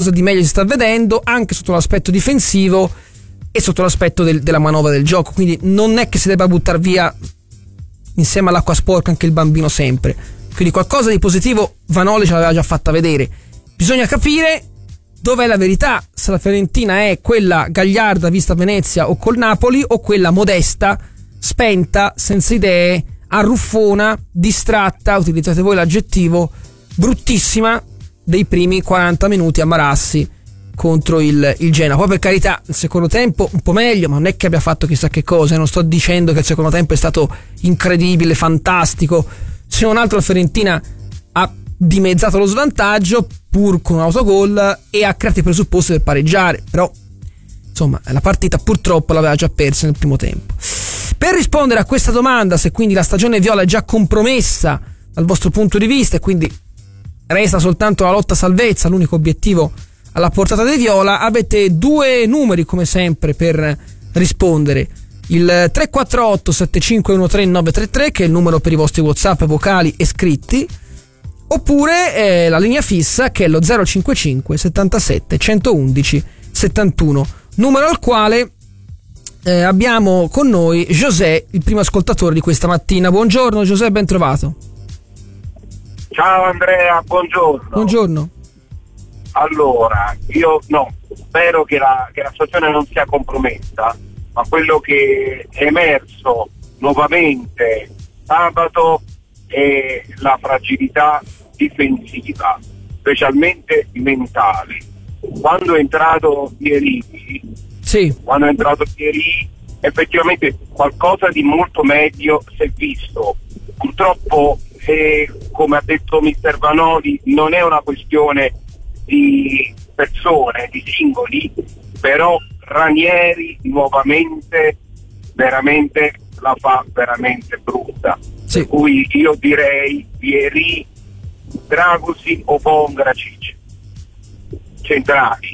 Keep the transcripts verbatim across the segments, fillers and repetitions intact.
cosa di meglio si sta vedendo anche sotto l'aspetto difensivo e sotto l'aspetto del, della manovra del gioco, quindi non è che si debba buttare via insieme all'acqua sporca anche il bambino sempre, quindi qualcosa di positivo Vanoli ce l'aveva già fatta vedere. Bisogna capire dov'è la verità, se la Fiorentina è quella gagliarda vista a Venezia o col Napoli, o quella modesta, spenta, senza idee, arruffona, distratta, utilizzate voi l'aggettivo, bruttissima dei primi quaranta minuti a Marassi contro il, il Genoa. Poi per carità il secondo tempo un po' meglio, ma non è che abbia fatto chissà che cosa, non sto dicendo che il secondo tempo è stato incredibile, fantastico, se non altro la Fiorentina ha dimezzato lo svantaggio pur con un autogol e ha creato i presupposti per pareggiare, però insomma la partita purtroppo l'aveva già persa nel primo tempo. Per rispondere a questa domanda, se quindi la stagione viola è già compromessa dal vostro punto di vista e quindi resta soltanto la lotta a salvezza, l'unico obiettivo alla portata dei viola, avete due numeri come sempre per rispondere: il tre quattro otto sette cinque uno tre nove tre tre, che è il numero per i vostri WhatsApp vocali e scritti, oppure eh, la linea fissa, che è lo zero cinque cinque settantasette centoudici settantuno, numero al quale eh, abbiamo con noi José, il primo ascoltatore di questa mattina. Buongiorno José, ben trovato. Ciao Andrea, buongiorno. Buongiorno. Allora, io no, spero che la, che la situazione non sia compromessa, ma quello che è emerso nuovamente sabato è la fragilità difensiva, specialmente mentale. Quando è entrato ieri, sì. quando è entrato ieri, effettivamente qualcosa di molto meglio si è visto. Purtroppo, eh, come ha detto mister Vanoli, non è una questione di persone, di singoli, però Ranieri nuovamente veramente la fa veramente brutta. Sì. Per cui io direi Vieri, Dragosi o Pongracic centrali.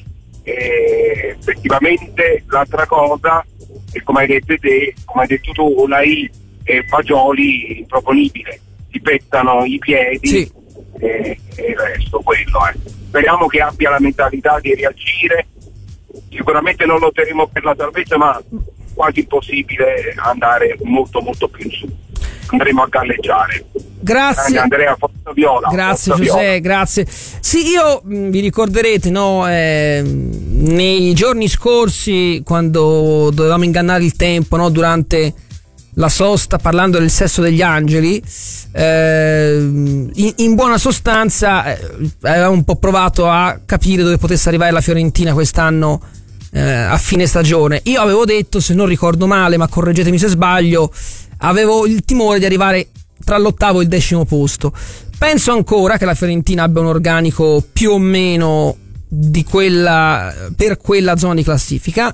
E effettivamente l'altra cosa è, come hai detto te, come hai detto tu, Olai e Fagioli improponibile, ti pettano i piedi. Sì. e, e il resto quello è. Speriamo che abbia la mentalità di reagire. Sicuramente non lotteremo per la salvezza, ma quasi impossibile andare molto molto più in su. Andremo a galleggiare. Grazie Andrea, Forza Viola. Grazie Forza José, Viola. grazie. Sì, io mh, vi ricorderete, no, eh, nei giorni scorsi, quando dovevamo ingannare il tempo, no, durante la sosta, parlando del sesso degli angeli, eh, in, in buona sostanza eh, avevamo un po' provato a capire dove potesse arrivare la Fiorentina quest'anno eh, a fine stagione. Io avevo detto, se non ricordo male, ma correggetemi se sbaglio, avevo il timore di arrivare tra l'ottavo e il decimo posto. Penso ancora che la Fiorentina abbia un organico più o meno di quella, per quella zona di classifica.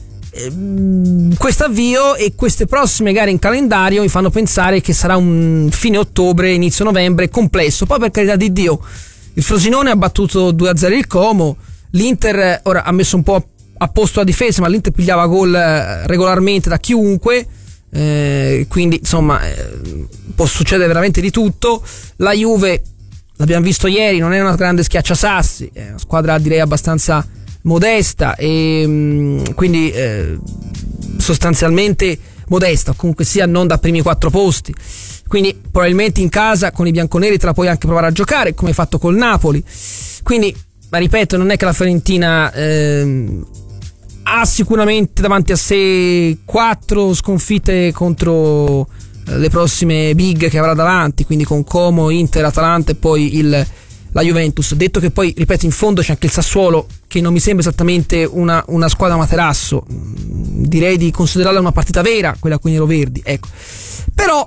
Questo avvio e queste prossime gare in calendario mi fanno pensare che sarà un fine ottobre, inizio novembre complesso. Poi, per carità di Dio, il Frosinone ha battuto due a zero il Como, l'Inter ora ha messo un po' a posto la difesa, ma l'Inter pigliava gol regolarmente da chiunque, eh, quindi insomma eh, può succedere veramente di tutto. La Juve, l'abbiamo visto ieri, non è una grande schiacciasassi, è una squadra direi abbastanza modesta e mh, quindi eh, sostanzialmente modesta, comunque sia non da primi quattro posti, quindi probabilmente in casa con i bianconeri te la puoi anche provare a giocare, come hai fatto col Napoli. Quindi, ma ripeto, non è che la Fiorentina eh, ha sicuramente davanti a sé quattro sconfitte contro le prossime big che avrà davanti, quindi con Como, Inter, Atalanta e poi il la Juventus. Detto che poi, ripeto, in fondo c'è anche il Sassuolo, che non mi sembra esattamente una, una squadra materasso, direi di considerarla una partita vera quella con i neroverdi, ecco. Però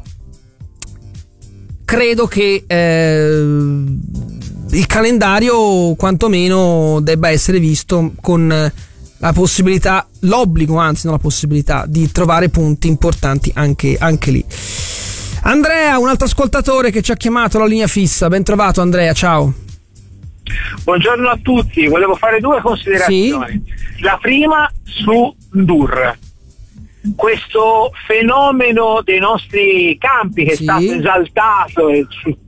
credo che eh, il calendario quantomeno debba essere visto con la possibilità, l'obbligo anzi, non la possibilità, di trovare punti importanti anche, anche lì. Andrea, un altro ascoltatore che ci ha chiamato alla linea fissa. Ben trovato Andrea, ciao. Buongiorno a tutti, volevo fare due considerazioni. Sì? La prima su Ndur, questo fenomeno dei nostri campi che sì. è stato esaltato e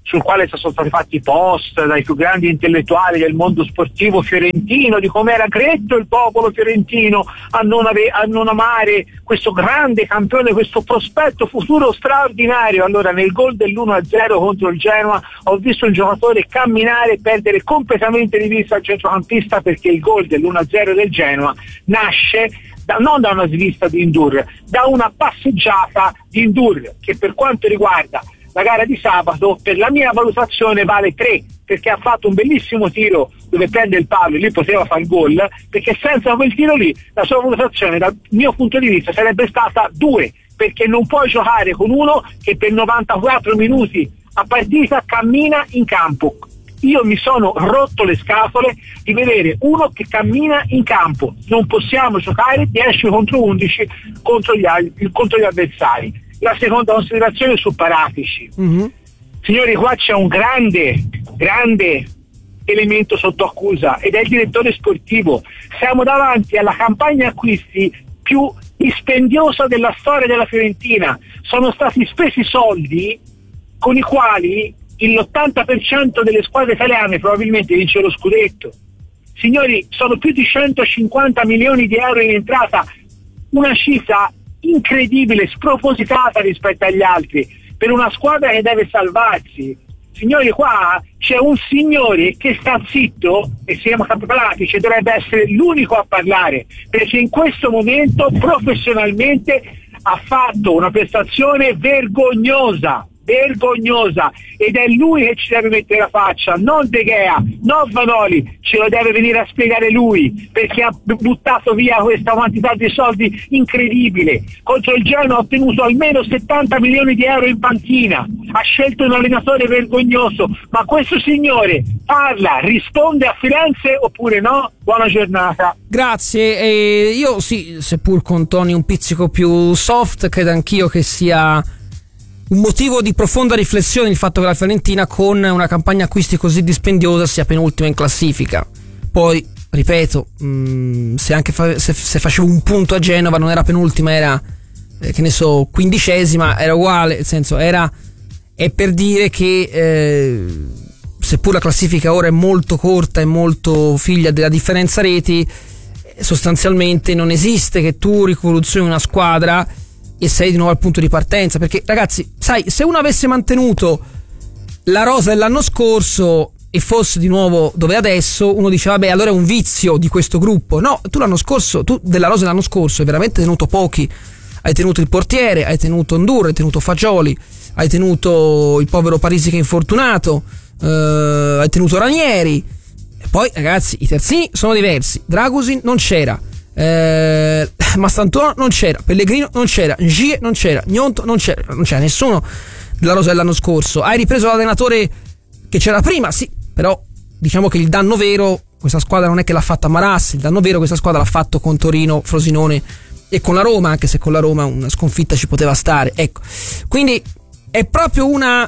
sul quale sono stati fatti post dai più grandi intellettuali del mondo sportivo fiorentino, di come era gretto il popolo fiorentino a non, ave- a non amare questo grande campione, questo prospetto futuro straordinario. Allora nel gol dell'uno a zero contro il Genoa ho visto un giocatore camminare e perdere completamente di vista il centrocampista, perché il gol dell'uno a zero del Genoa nasce da, non da una svista di Ndour, da una passeggiata di Ndour, che per quanto riguarda la gara di sabato per la mia valutazione vale tre, perché ha fatto un bellissimo tiro dove prende il palo e lì poteva fare il gol, perché senza quel tiro lì la sua valutazione dal mio punto di vista sarebbe stata due, perché non puoi giocare con uno che per novantaquattro minuti a partita cammina in campo. Io mi sono rotto le scatole di vedere uno che cammina in campo. Non possiamo giocare dieci contro undici contro gli, contro gli avversari. La seconda considerazione su Paratici. Mm-hmm. Signori, qua c'è un grande, grande elemento sotto accusa ed è il direttore sportivo. Siamo davanti alla campagna acquisti più dispendiosa della storia della Fiorentina. Sono stati spesi soldi con i quali l'ottanta per cento delle squadre italiane probabilmente vince lo scudetto. Signori, sono più di centocinquanta milioni di euro in entrata, una cifra incredibile, spropositata rispetto agli altri, per una squadra che deve salvarsi. Signori, qua c'è un signore che sta zitto e si chiama Paratici, dovrebbe essere l'unico a parlare, perché in questo momento professionalmente ha fatto una prestazione vergognosa, vergognosa, ed è lui che ci deve mettere la faccia, non De Gea, non Vanoli, ce lo deve venire a spiegare lui, perché ha buttato via questa quantità di soldi incredibile. Contro il Genoa ha ottenuto almeno settanta milioni di euro in panchina, ha scelto un allenatore vergognoso, ma questo signore parla, risponde a Firenze oppure no? Buona giornata. Grazie. E io sì, seppur con toni un pizzico più soft, credo anch'io che sia un motivo di profonda riflessione il fatto che la Fiorentina, con una campagna acquisti così dispendiosa, sia penultima in classifica. Poi, ripeto, mh, se anche fa- se, se facevo un punto a Genova non era penultima, era eh, che ne so, quindicesima, era uguale, nel senso, era è per dire che eh, seppur la classifica ora è molto corta e molto figlia della differenza reti, sostanzialmente non esiste che tu rivoluzioni una squadra e sei di nuovo al punto di partenza, perché ragazzi, sai, se uno avesse mantenuto la rosa dell'anno scorso e fosse di nuovo dove è adesso, uno dice vabbè, allora è un vizio di questo gruppo. No, tu l'anno scorso, tu della rosa dell'anno scorso hai veramente tenuto pochi, hai tenuto il portiere, hai tenuto Ndour, hai tenuto Fagioli, hai tenuto il povero Parisi che è infortunato, eh, hai tenuto Ranieri, e poi ragazzi i terzini sono diversi. Dragusin non c'era, Eh, Mastantuono non c'era, Pellegrino non c'era, Ngie non c'era, Gnonto non c'era, non c'era nessuno della rosa dell'anno scorso. Hai ripreso l'allenatore che c'era prima, sì, però diciamo che il danno vero questa squadra non è che l'ha fatta Marassi, il danno vero questa squadra l'ha fatto con Torino, Frosinone e con la Roma, anche se con la Roma una sconfitta ci poteva stare, ecco. Quindi è proprio una,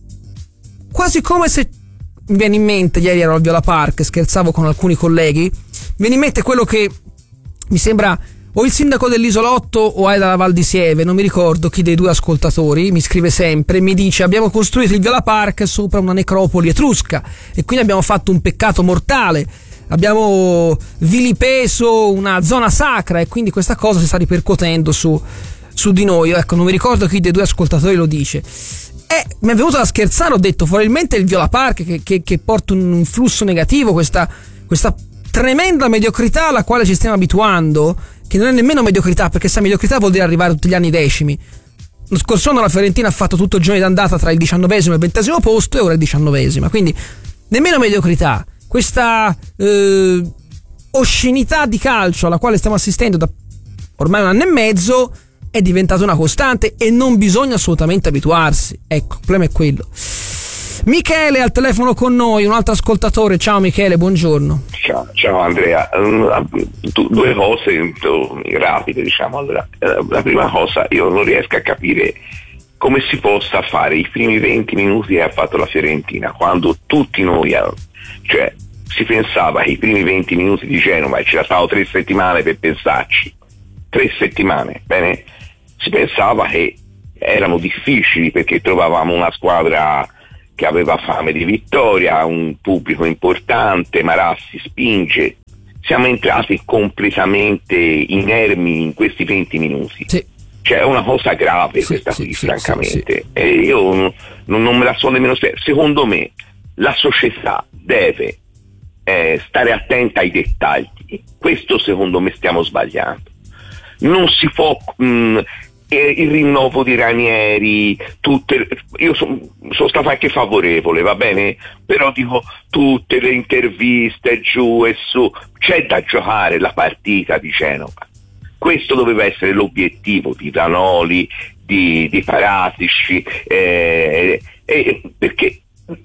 quasi come se mi viene in mente, ieri ero al Viola Park, scherzavo con alcuni colleghi, mi viene in mente quello che mi sembra o il sindaco dell'isolotto o Aida Val di Sieve, non mi ricordo chi dei due ascoltatori, mi scrive sempre, mi dice: abbiamo costruito il Viola Park sopra una necropoli etrusca e quindi abbiamo fatto un peccato mortale, abbiamo vilipeso una zona sacra e quindi questa cosa si sta ripercuotendo su, su di noi. Ecco, non mi ricordo chi dei due ascoltatori lo dice. E mi è venuto da scherzare, ho detto probabilmente il Viola Park che, che, che porta un influsso negativo, questa, questa tremenda mediocrità alla quale ci stiamo abituando, che non è nemmeno mediocrità, perché se mediocrità vuol dire arrivare tutti gli anni decimi. Lo scorso anno la Fiorentina ha fatto tutto il giorno d'andata tra il diciannovesimo e il ventesimo posto e ora è il diciannovesima, quindi nemmeno mediocrità. Questa eh, oscenità di calcio alla quale stiamo assistendo da ormai un anno e mezzo è diventata una costante e non bisogna assolutamente abituarsi. Ecco, il problema è quello. Michele al telefono con noi, un altro ascoltatore. Ciao Michele, buongiorno. Ciao, ciao Andrea, due cose rapide, diciamo. Allora, la prima cosa, io non riesco a capire come si possa fare i primi venti minuti che ha fatto la Fiorentina, quando tutti noi, cioè si pensava che i primi venti minuti di Genova, e ci stavano tre settimane per pensarci, tre settimane, bene, si pensava che erano difficili perché trovavamo una squadra che aveva fame di vittoria, un pubblico importante, Marassi spinge. Siamo entrati completamente inermi in questi venti minuti. Sì. Cioè è una cosa grave sì, questa sì, qui, sì, francamente. Sì, sì. E io non, non me la so nemmeno spiegare. Secondo me la società deve eh, stare attenta ai dettagli. Questo secondo me stiamo sbagliando. Non si può mh, eh, il rinnovo di Ranieri, tutte, io sono son stato anche favorevole, va bene? Però dico tutte le interviste giù e su, c'è da giocare la partita di Genova. Questo doveva essere l'obiettivo di Vanoli, di, di Paratici, eh, eh, perché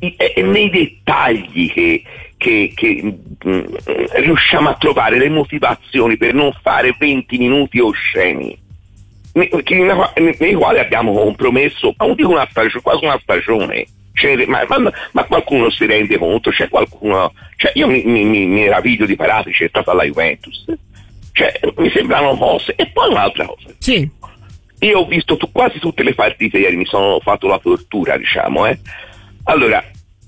è nei dettagli che, che, che mh, riusciamo a trovare le motivazioni per non fare venti minuti osceni, nei, nei quali abbiamo compromesso, ma non dico una stagione, quasi una stagione. Cioè, ma, ma, ma qualcuno si rende conto? C'è qualcuno? Cioè, io mi, mi, mi meraviglio di Paratici, è stata alla Juventus. Cioè, mi sembrano cose. E poi un'altra cosa. Sì. Io ho visto tu, quasi tutte le partite ieri, mi sono fatto la tortura, diciamo, eh. Allora,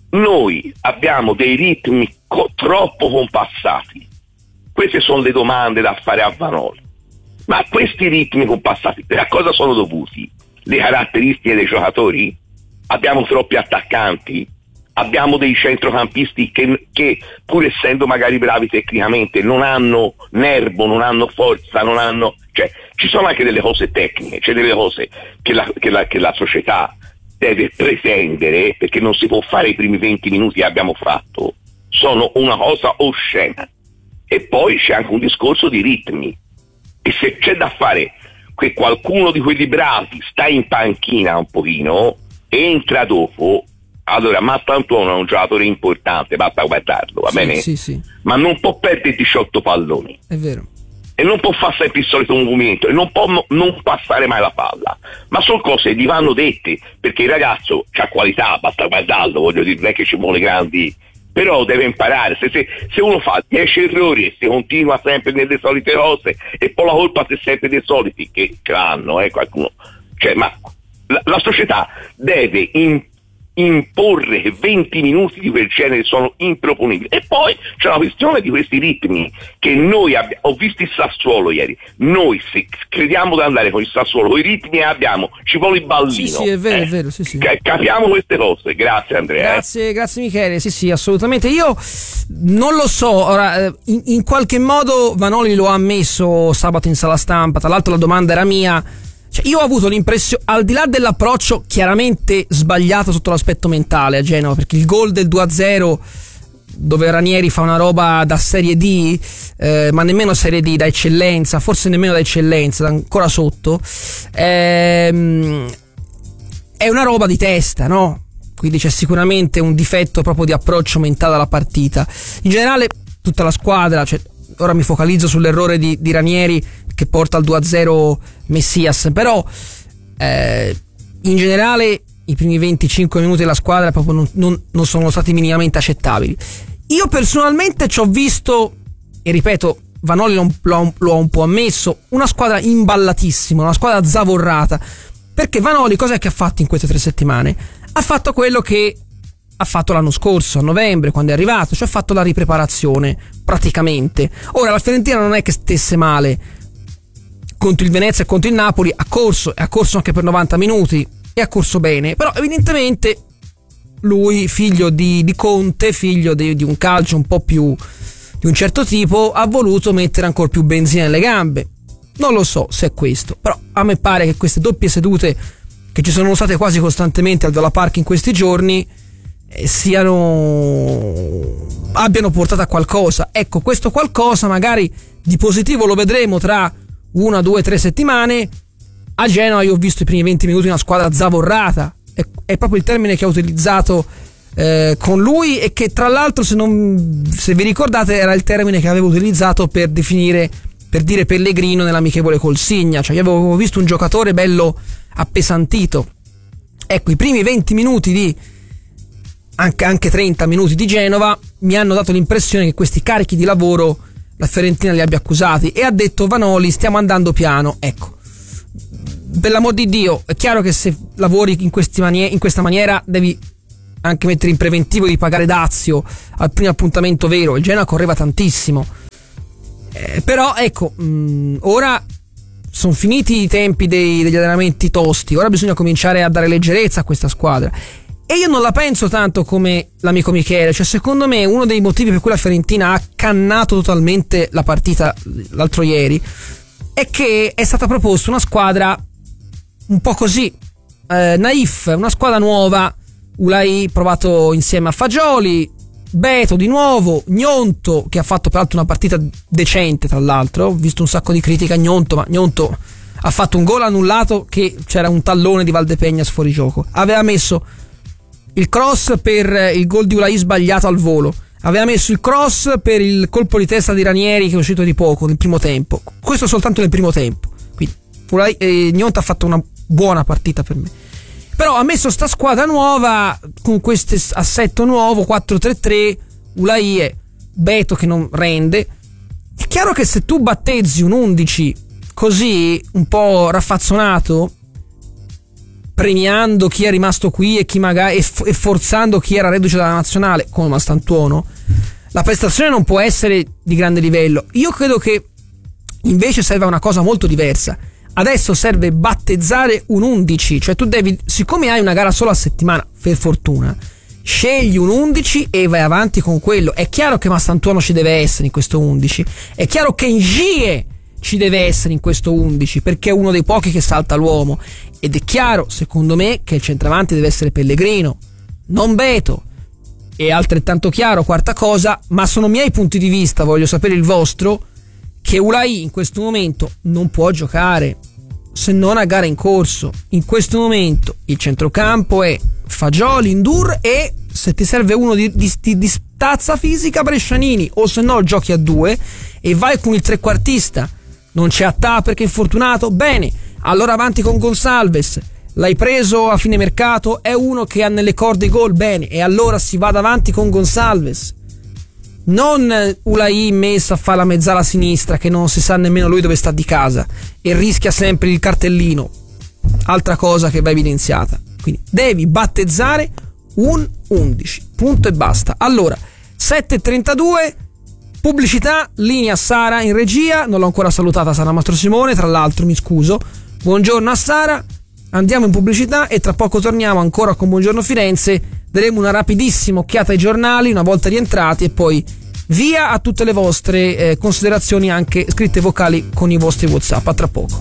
noi abbiamo dei ritmi co- troppo compassati. Queste sono le domande da fare a Vanoli. Ma questi ritmi compassati, a cosa sono dovuti? Le caratteristiche dei giocatori? Abbiamo troppi attaccanti? Abbiamo dei centrocampisti che, che pur essendo magari bravi tecnicamente non hanno nervo, non hanno forza, non hanno, cioè ci sono anche delle cose tecniche, c'è delle cose che la, che la, che la società deve pretendere, perché non si può fare i primi venti minuti che abbiamo fatto, sono una cosa oscena. E poi c'è anche un discorso di ritmi, e se c'è da fare che qualcuno di quelli bravi sta in panchina un pochino, entra dopo. Allora, Mattantuono è un giocatore importante, basta guardarlo, va sì, bene? Sì, sì. Ma non può perdere diciotto palloni. È vero. E non può fare sempre il solito movimento, e non può no, non passare mai la palla. Ma sono cose che gli vanno dette, perché il ragazzo ha qualità, basta guardarlo, voglio dire, non è che ci vuole grandi, però deve imparare. Se, se, se uno fa dieci errori e si continua sempre nelle solite cose, e poi la colpa è sempre dei soliti, che hanno, eh, qualcuno. Cioè, ma la, la società deve in, imporre che venti minuti di quel genere sono improponibili. E poi c'è la questione di questi ritmi che noi abbiamo. Ho visto il Sassuolo ieri, noi se crediamo di andare con il Sassuolo con i ritmi che abbiamo, ci vuole il ballino. Sì, sì, è vero, eh. è vero, sì, sì. Capiamo queste cose. Grazie Andrea. Grazie, eh. grazie Michele. Sì, sì, assolutamente. Io non lo so, ora in, in qualche modo Vanoli lo ha ammesso sabato in sala stampa, tra l'altro la domanda era mia. Cioè, io ho avuto l'impressione, al di là dell'approccio chiaramente sbagliato sotto l'aspetto mentale a Genova, perché il gol del due a zero dove Ranieri fa una roba da serie D, eh, ma nemmeno serie D, da eccellenza, forse nemmeno da eccellenza, ancora sotto, ehm, è una roba di testa, no? Quindi c'è sicuramente un difetto proprio di approccio mentale alla partita. In generale tutta la squadra, cioè, ora mi focalizzo sull'errore di, di Ranieri che porta al due a zero Messias, però eh, in generale i primi venticinque minuti della squadra proprio non, non, non sono stati minimamente accettabili. Io personalmente ci ho visto, e ripeto, Vanoli lo, lo, lo ha un po' ammesso, una squadra imballatissima, una squadra zavorrata, perché Vanoli cos'è che ha fatto in queste tre settimane? Ha fatto quello che ha fatto l'anno scorso, a novembre, quando è arrivato, cioè ha fatto la ripreparazione praticamente. Ora la Fiorentina non è che stesse male contro il Venezia e contro il Napoli, ha corso, ha corso anche per novanta minuti e ha corso bene, però evidentemente lui, figlio di, di Conte, figlio di, di un calcio un po' più di un certo tipo, ha voluto mettere ancora più benzina nelle gambe. Non lo so se è questo, però a me pare che queste doppie sedute che ci sono state quasi costantemente al Villa Park in questi giorni eh, siano abbiano portato a qualcosa. Ecco, questo qualcosa magari di positivo lo vedremo tra una, due, tre settimane. A Genova io ho visto i primi venti minuti una squadra zavorrata, è, è proprio il termine che ha utilizzato eh, con lui, e che tra l'altro, se non se vi ricordate, era il termine che avevo utilizzato per definire, per dire Pellegrino nell'amichevole col Signa. Cioè io avevo visto un giocatore bello appesantito. Ecco, i primi venti minuti di anche, anche trenta minuti di Genova mi hanno dato l'impressione che questi carichi di lavoro la Fiorentina li abbia accusati, e ha detto Vanoli stiamo andando piano. Ecco, per l'amor di Dio, è chiaro che se lavori in, questi manie- in questa maniera devi anche mettere in preventivo di pagare dazio al primo appuntamento vero. Il Genoa correva tantissimo, eh, però ecco, mh, ora sono finiti i tempi dei, degli allenamenti tosti, ora bisogna cominciare a dare leggerezza a questa squadra. E io non la penso tanto come l'amico Michele, cioè secondo me uno dei motivi per cui la Fiorentina ha cannato totalmente la partita l'altro ieri è che è stata proposta una squadra un po' così, eh, naif, una squadra nuova. Ulai provato insieme a Fagioli, Beto di nuovo, Gnonto che ha fatto peraltro una partita decente, tra l'altro ho visto un sacco di critiche a Gnonto, ma Gnonto ha fatto un gol annullato che c'era un tallone di Valdepegnas fuori gioco, aveva messo il cross per il gol di Ulai sbagliato al volo, aveva messo il cross per il colpo di testa di Ranieri che è uscito di poco nel primo tempo, questo soltanto nel primo tempo, quindi Ulai, eh, Gnonto ha fatto una buona partita per me. Però ha messo sta squadra nuova con questo assetto nuovo quattro tre tre, Ulai e Beto che non rende. È chiaro che se tu battezzi un undici così un po' raffazzonato, premiando chi è rimasto qui e chi magari e, f- e forzando chi era reduce dalla nazionale come Mastantuono, la prestazione non può essere di grande livello. Io credo che invece serva una cosa molto diversa. Adesso serve battezzare un undici, cioè tu devi, siccome hai una gara solo a settimana, per fortuna, scegli un undici e vai avanti con quello. È chiaro che Mastantuono ci deve essere in questo undici, è chiaro che Ngie ci deve essere in questo undici perché è uno dei pochi che salta l'uomo, ed è chiaro, secondo me, che il centravanti deve essere Pellegrino, non Beto. È altrettanto chiaro, quarta cosa, ma sono miei punti di vista, voglio sapere il vostro, che Ulai in questo momento non può giocare se non a gara in corso. In questo momento il centrocampo è Fagioli, Ndur e, se ti serve uno di, di, di, di stazza fisica, Brescianini, o se no giochi a due e vai con il trequartista. Non c'è Attà perché è infortunato? Bene, allora avanti con Gonsalves. L'hai preso a fine mercato, è uno che ha nelle corde i gol, bene, e allora si va avanti con Gonsalves. Non Ulai messo a fare la mezzala a sinistra che non si sa nemmeno lui dove sta di casa e rischia sempre il cartellino, altra cosa che va evidenziata. Quindi devi battezzare un undici, punto e basta. Allora, sette e trentadue, pubblicità, linea Sara in regia, non l'ho ancora salutata Sara Mastro Simone, tra l'altro mi scuso. Buongiorno a Sara, andiamo in pubblicità e tra poco torniamo ancora con Buongiorno Firenze. Daremo una rapidissima occhiata ai giornali una volta rientrati e poi via a tutte le vostre eh, considerazioni, anche scritte vocali con i vostri WhatsApp. A tra poco.